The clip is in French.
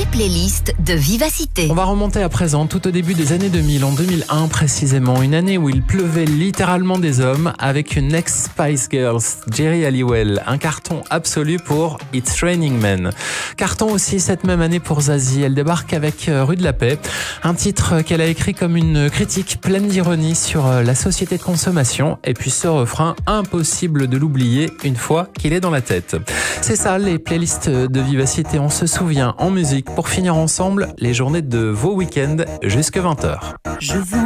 playlists de Vivacité. On va remonter à présent, tout au début des années 2000, en 2001 précisément, une année où il pleuvait littéralement des hommes avec une ex-Spice Girls, Geri Halliwell, un carton absolu pour It's Raining Men. Carton aussi cette même année pour Zazie, elle débarque avec Rue de la Paix, un titre qu'elle a écrit comme une critique pleine d'ironie sur la société de consommation, et puis ce refrain, impossible de l'oublier une fois qu'il est dans la tête. C'est ça, les playlists de Vivacité, on se souvient en musique pour finir ensemble les journées de vos week-ends jusque 20h. Je vous